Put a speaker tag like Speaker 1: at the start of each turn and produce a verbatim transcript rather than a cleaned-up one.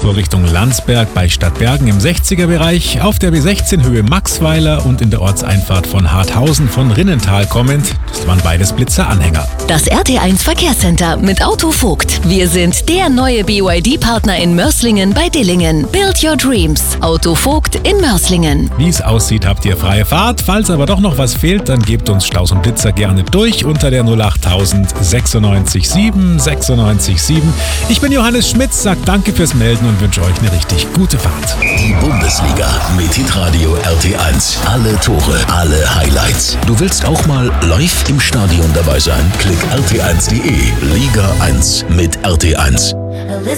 Speaker 1: Fuhr Richtung Landsberg bei Stadtbergen im sechziger Bereich, auf der B sechzehn Höhe Maxweiler und in der Ortseinfahrt von Harthausen von Rinnental kommend. Das waren beides Blitzer-Anhänger.
Speaker 2: Das R T eins Verkehrscenter mit Autovogt. Wir sind der neue B Y D-Partner in Mörslingen bei Dillingen. Build your dreams. Autovogt in Mörslingen.
Speaker 1: Wie es aussieht, habt ihr freie Fahrt. Falls aber doch noch was fehlt, dann gebt uns Staus und Blitzer gerne durch unter der null achttausend sechsundneunzig sieben sechsundneunzig sieben. Ich bin Johannes Schmitz, sag danke fürs Melden und wünsche euch eine richtig gute Fahrt.
Speaker 3: Die Bundesliga mit Hitradio R T eins. Alle Tore, alle Highlights. Du willst auch mal live im Stadion dabei sein? Klick r t eins punkt d e. Liga eins mit R T eins.